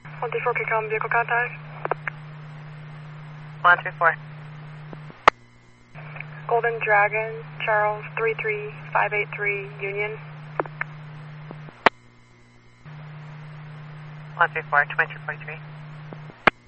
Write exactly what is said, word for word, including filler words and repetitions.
one three four, Kicom, vehicle contact. one three four. Golden Dragon, Charles, three three five eight three, Union. one three four, twenty-two forty-three.